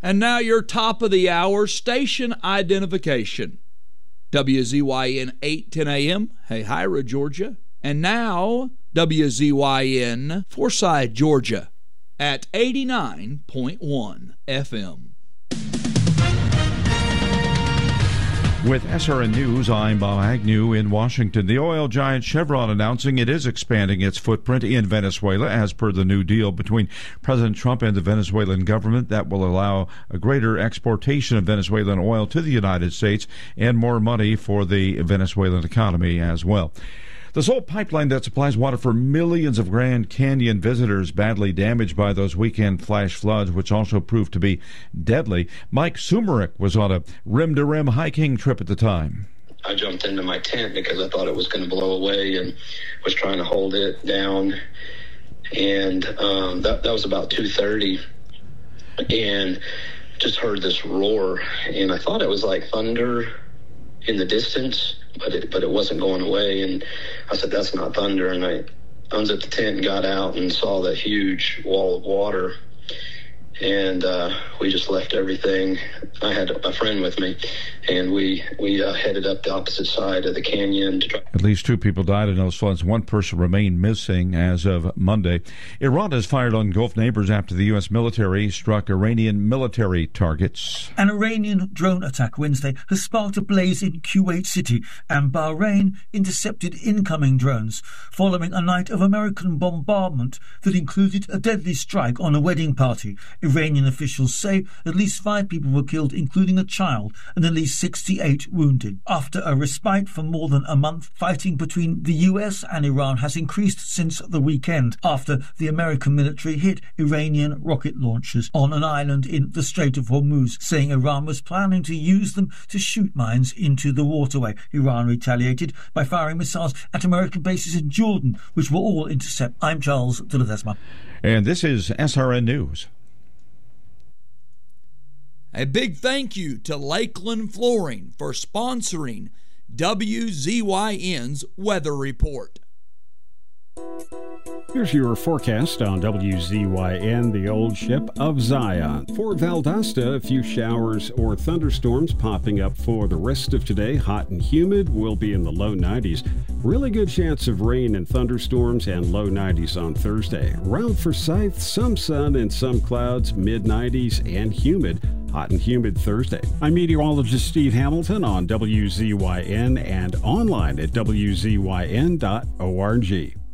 And now your top of the hour station identification. WZYN 810 AM, Hahira, Georgia. And now WZYN Forsyth, Georgia at 89.1 FM. With SRN News, I'm Bob Agnew in Washington. The oil giant Chevron announcing it is expanding its footprint in Venezuela as per the new deal between President Trump and the Venezuelan government that will allow a greater exportation of Venezuelan oil to the United States and more money for the Venezuelan economy as well. The sole pipeline that supplies water for millions of Grand Canyon visitors badly damaged by those weekend flash floods, which also proved to be deadly. Mike Sumerick was on a rim-to-rim hiking trip at the time. I jumped into my tent because I thought it was going to blow away and was trying to hold it down. And that was about 2:30, and just heard this roar, and I thought it was like thunder in the distance, but it wasn't going away. And I said, that's not thunder. And I unzipped the tent and got out and saw that huge wall of water. And we just left everything. I had a friend with me, and we headed up the opposite side of the canyon to try. At least 2 people died in those floods. 1 person remained missing as of Monday. Iran has fired on Gulf neighbors after the U.S. military struck Iranian military targets. An Iranian drone attack Wednesday has sparked a blaze in Kuwait City, and Bahrain intercepted incoming drones following a night of American bombardment that included a deadly strike on a wedding party. Iranian officials say at least 5 people were killed, including a child, and at least 68 wounded. After a respite for more than a month, fighting between the US and Iran has increased since the weekend after the American military hit Iranian rocket launchers on an island in the Strait of Hormuz, saying Iran was planning to use them to shoot mines into the waterway. Iran retaliated by firing missiles at American bases in Jordan, which were all intercepted. I'm Charles de Ledesma. And this is SRN News. A big thank you to Lakeland Flooring for sponsoring WZYN's Weather Report. Here's your forecast on WZYN, the old ship of Zion. For Valdosta, a few showers or thunderstorms popping up for the rest of today. Hot and humid, will be in the low 90s. Really good chance of rain and thunderstorms, and low 90s on Thursday. Around Forsyth, some sun and some clouds, mid 90s and humid. Hot and humid Thursday. I'm meteorologist Steve Hamilton on WZYN and online at WZYN.org.